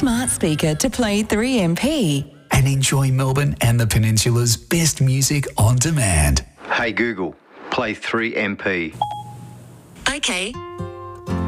smart speaker to play 3MP. And enjoy Melbourne and the Peninsula's best music on demand. Hey Google, play 3MP. Okay.